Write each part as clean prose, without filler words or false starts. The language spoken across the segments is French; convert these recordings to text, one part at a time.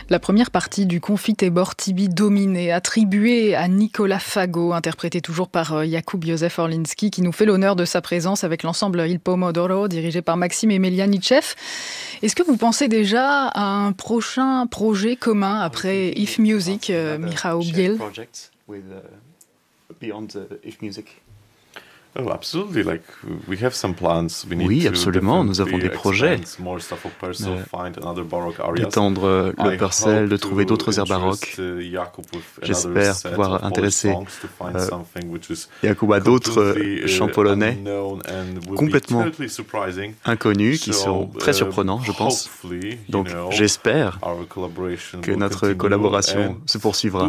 La première partie du Confitebor Tibi Dominé, attribuée à Nicolas Fago, interprété toujours par Jakub Józef Orliński, qui nous fait l'honneur de sa présence avec l'ensemble Il Pomodoro, dirigé par Maxime Emelianitchev. Est-ce que vous pensez déjà à un prochain projet commun après If Music, Michał Biel? Oui, absolument, nous avons des projets. D'étendre le Purcell, de trouver d'autres airs baroques. J'espère pouvoir intéresser Jakub à d'autres chants polonais complètement inconnus, qui seront très surprenants, je pense. Donc j'espère que notre collaboration se poursuivra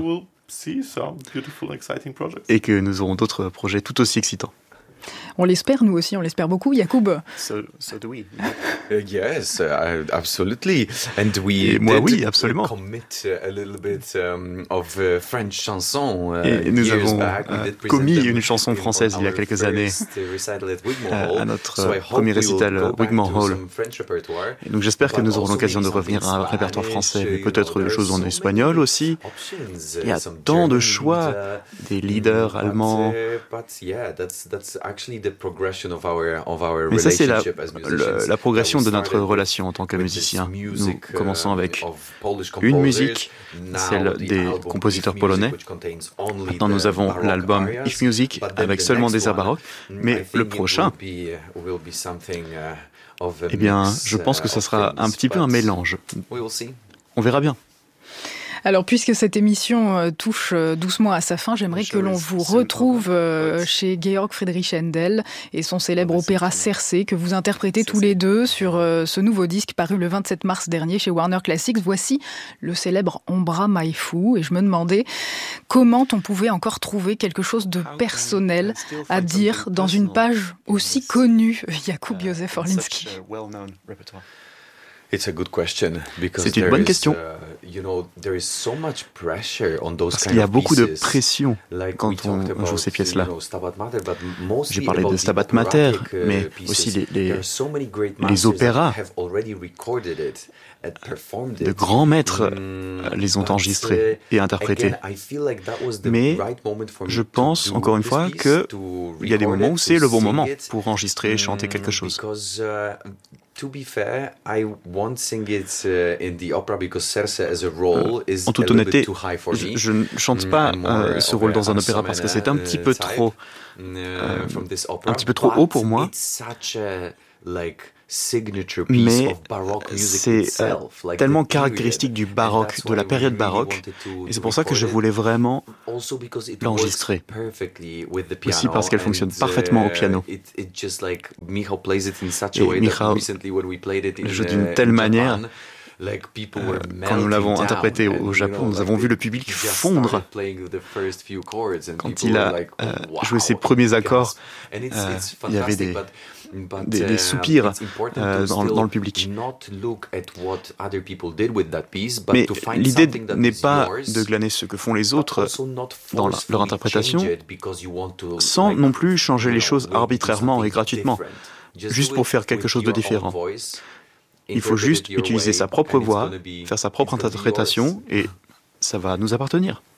et que nous aurons d'autres projets tout aussi excitants. On l'espère, nous aussi, on l'espère beaucoup. Jakub? So do we. Yes, absolutely. And Et moi, oui, absolument. Commit a little bit of French chanson. Et nous avons commis une chanson française il y a quelques années à notre premier récital Wigmore Hall. Et donc j'espère que nous aurons l'occasion de revenir à un répertoire français, mais peut-être des choses en espagnol aussi. Il y a tant de choix, des leaders allemands. Mais ça, c'est la progression de notre relation en tant que musicien. Nous commençons avec une musique, celle des compositeurs polonais. Maintenant, nous avons l'album If Music avec seulement des airs baroques. Mais le prochain, eh bien, je pense que ce sera un petit peu un mélange. On verra bien. Alors, puisque cette émission touche doucement à sa fin, j'aimerais que l'on vous retrouve chez Georg Friedrich Händel et son célèbre opéra Circé, que vous interprétez tous les deux sur ce nouveau disque paru le 27 mars dernier chez Warner Classics. Voici le célèbre Ombra Mai Fu. Et je me demandais comment on pouvait encore trouver quelque chose de personnel à dire dans une page aussi connue, Jakub Józef Orliński. C'est une bonne question. Parce qu'il y a beaucoup de pression quand on joue ces pièces-là. J'ai parlé de Stabat Mater, mais aussi les opéras. De grands maîtres les ont enregistrés et interprétés. Mais je pense, encore une fois, qu'il y a des moments où c'est le bon moment pour enregistrer et chanter quelque chose. To be fair, I won't sing it in the opera because Circe as a role is en toute honnêteté, je ne chante pas ce rôle dans un opéra parce que c'est un petit peu trop haut pour moi. Mais c'est tellement caractéristique du baroque, de la période baroque, et c'est pour ça que je voulais vraiment l'enregistrer. Aussi parce qu'elle fonctionne parfaitement au piano. Et Michał le joue d'une telle manière. Quand nous l'avons interprété au Japon, nous avons vu le public fondre. Quand il a joué ses premiers accords, il y avait des soupirs dans le public. Mais l'idée n'est pas de glaner ce que font les autres dans leur interprétation, sans non plus changer les choses arbitrairement et gratuitement, juste pour faire quelque chose de différent. Il faut juste utiliser sa propre voix, faire sa propre interprétation, et ça va nous appartenir.